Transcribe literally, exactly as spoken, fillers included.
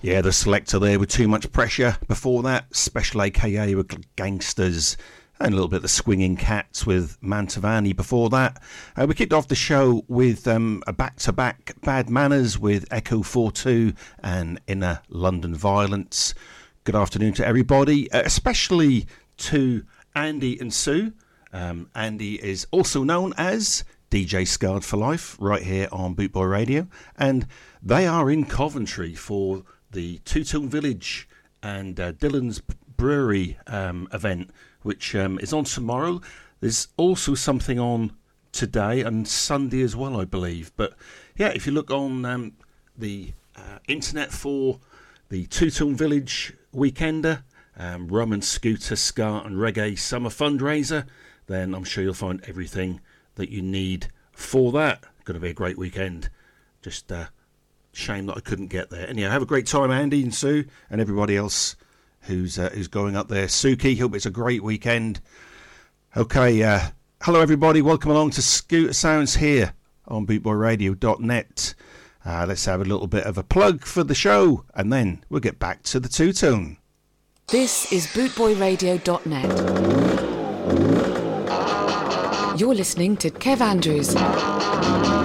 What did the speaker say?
Yeah, the Selector there with Too Much Pressure. Before that, Special A K A with Gangsters. And a little bit of the Swinging Cats with Mantovani before that. Uh, we kicked off the show with um, a back-to-back Bad Manners with Echo forty-two and Inner London Violence. Good afternoon to everybody, uh, especially to Andy and Sue. Um, Andy is also known as D J Scarred for Life right here on Bootboy Radio. And they are in Coventry for the Two Tone Village and uh, Dylan's Brewery um, event, which um, is on tomorrow. There's also something on today and Sunday as well, I believe. But yeah, if you look on um, the uh, internet for the Two Tone Village Weekender, um, Rum and Scooter, Ska and Reggae Summer Fundraiser, then I'm sure you'll find everything that you need for that. Going to be a great weekend. Just uh, shame that I couldn't get there. Anyhow, have a great time, Andy and Sue and everybody else who's uh, who's going up there. Suki, hope it's a great weekend. Okay, uh, hello everybody, welcome along to Scooter Sounds here on bootboy radio dot net. Uh, let's have a little bit of a plug for the show and then we'll get back to the two-tone. This is bootboy radio dot net. You're listening to Kev Andrews.